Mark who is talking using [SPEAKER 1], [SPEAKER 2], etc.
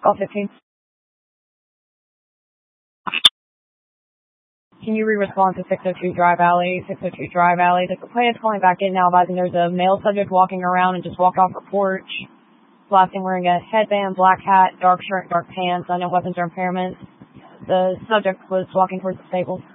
[SPEAKER 1] Call 15. Can you re-respond to 602 Drive Alley? 602 Drive Alley. The complainant's calling back in now, advising there's a male subject walking around and just walked off her porch. Last thing, wearing a headband, black hat, dark shirt, dark pants, unknown weapons or impairments. The subject was walking towards the stable.